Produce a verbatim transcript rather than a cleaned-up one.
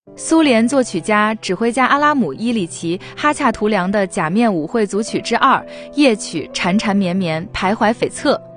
苏联作曲家、指挥家阿拉姆·伊里奇·哈恰图良的《假面舞会组曲之二》夜曲缠缠绵绵，徘徊悱恻，